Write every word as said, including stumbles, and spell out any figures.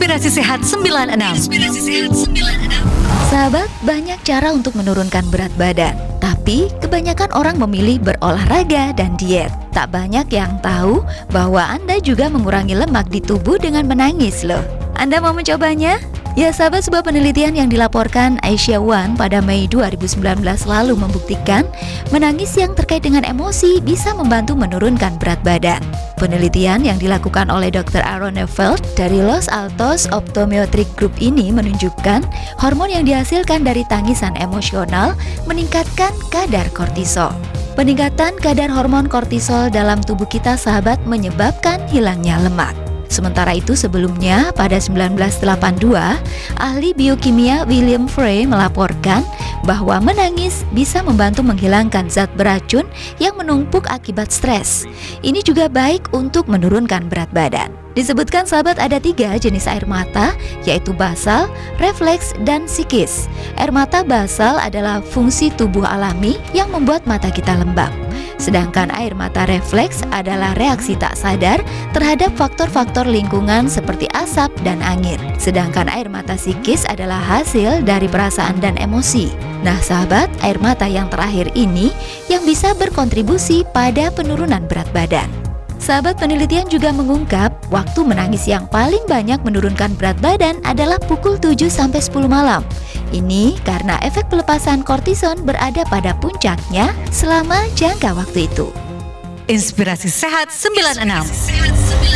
Inspirasi Sehat sembilan enam. Inspirasi Sehat sembilan enam. Sahabat, banyak cara untuk menurunkan berat badan, tapi kebanyakan orang memilih berolahraga dan diet. Tak banyak yang tahu bahwa Anda juga mengurangi lemak di tubuh dengan menangis loh. Anda mau mencobanya? Ya sahabat, sebuah penelitian yang dilaporkan Asia One pada Mei dua ribu sembilan belas lalu membuktikan menangis yang terkait dengan emosi bisa membantu menurunkan berat badan. Penelitian yang dilakukan oleh dokter Aaron Neufeld dari Los Altos Optometric Group ini menunjukkan hormon yang dihasilkan dari tangisan emosional meningkatkan kadar kortisol. Peningkatan kadar hormon kortisol dalam tubuh kita sahabat menyebabkan hilangnya lemak. Sementara itu sebelumnya pada seribu sembilan ratus delapan puluh dua, ahli biokimia William Frey melaporkan bahwa menangis bisa membantu menghilangkan zat beracun yang menumpuk akibat stres. Ini juga baik untuk menurunkan berat badan. Disebutkan sahabat ada tiga jenis air mata, yaitu basal, refleks, dan psikis. Air mata basal adalah fungsi tubuh alami yang membuat mata kita lembab. Sedangkan air mata refleks adalah reaksi tak sadar terhadap faktor-faktor lingkungan seperti asap dan angin. Sedangkan air mata psikis adalah hasil dari perasaan dan emosi. Nah sahabat, air mata yang terakhir ini yang bisa berkontribusi pada penurunan berat badan. Sahabat, penelitian juga mengungkap waktu menangis yang paling banyak menurunkan berat badan adalah pukul tujuh sampai sepuluh malam. Ini karena efek pelepasan kortison berada pada puncaknya selama jangka waktu itu. Inspirasi Sehat sembilan enam.